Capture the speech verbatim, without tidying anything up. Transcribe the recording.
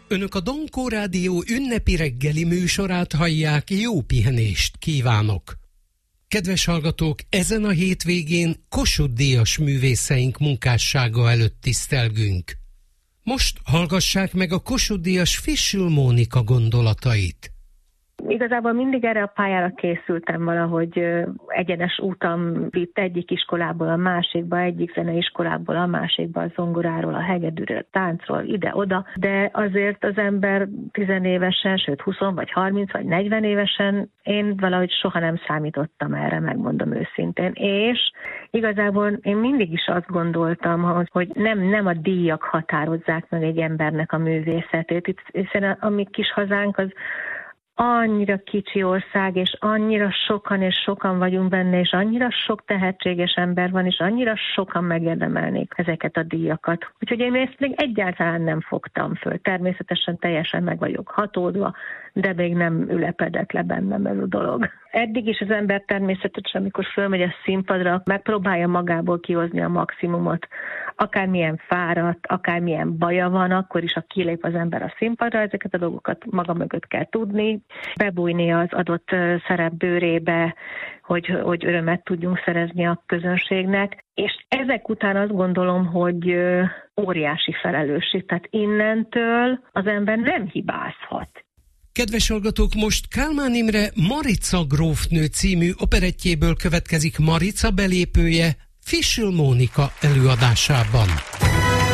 Önök a Dankó Rádió ünnepi reggeli műsorát hallják, jó pihenést kívánok! Kedves hallgatók, ezen a hétvégén Kossuth-díjas művészeink munkássága előtt tisztelgünk. Most hallgassák meg a Kossuth-díjas Fischl Mónika gondolatait. Igazából mindig erre a pályára készültem valahogy, egyenes útam vitt egyik iskolából a másikba, egyik zeneiskolából a másikba, a zongoráról, a hegedűről, a táncról, ide-oda, de azért az ember tizenévesen, sőt húsz vagy harminc vagy negyven évesen, én valahogy soha nem számítottam erre, megmondom őszintén, és igazából én mindig is azt gondoltam, hogy nem, nem a díjak határozzák meg egy embernek a művészetét, hiszen a, a mi kis hazánk az annyira kicsi ország, és annyira sokan és sokan vagyunk benne, és annyira sok tehetséges ember van, és annyira sokan megérdemelnék ezeket a díjakat. Úgyhogy én ezt még egyáltalán nem fogtam föl. Természetesen teljesen meg vagyok hatódva, de még nem ülepedett le bennem ez a dolog. Eddig is az ember természetesen, amikor fölmegy a színpadra, megpróbálja magából kihozni a maximumot. Akármilyen fáradt, akármilyen baja van, akkor is, ha kilép az ember a színpadra, ezeket a dolgokat maga mögött kell tudni, bebújni az adott szerep bőrébe, hogy, hogy örömet tudjunk szerezni a közönségnek. És ezek után azt gondolom, hogy óriási felelősség. Tehát innentől az ember nem hibázhat. Kedves hallgatók, most Kálmán Imre Marica grófnő című operettjéből következik Marica belépője Fischl Mónika előadásában.